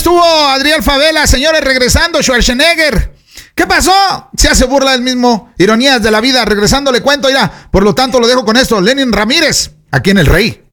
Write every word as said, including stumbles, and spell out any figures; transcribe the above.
estuvo Adrián Favela, señores, regresando Schwarzenegger. ¿Qué pasó? Se hace burla del mismo. Ironías de la vida. Regresando le cuento, ya. Por lo tanto, lo dejo con esto. Lenin Ramírez, aquí en El Rey.